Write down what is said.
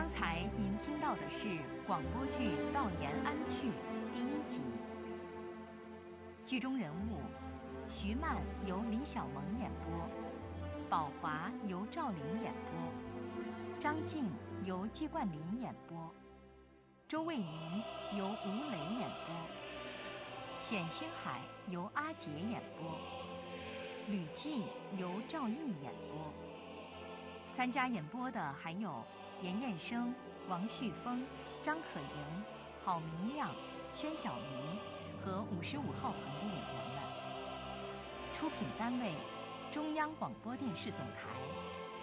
刚才您听到的是广播剧《到延安去》第1集。剧中人物：徐曼由李小萌演播，宝华由赵玲演播，张静由季冠霖演播，周卫民由吴磊演播，冼星海由阿杰演播，吕季由赵毅演播。参加演播的还有严彦生、王旭峰、张可盈、郝明亮、宣晓明和55号棚的演员们。出品单位：中央广播电视总台。